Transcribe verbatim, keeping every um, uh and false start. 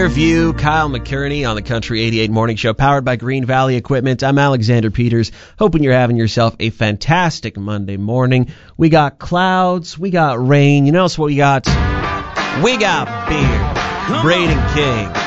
View, Kyle McKerney on the Country eighty-eight Morning Show, powered by Green Valley Equipment. I'm Alexander Peters, hoping you're having yourself a fantastic Monday morning. We got clouds, we got rain, you know what we got? We got beer. Braden King.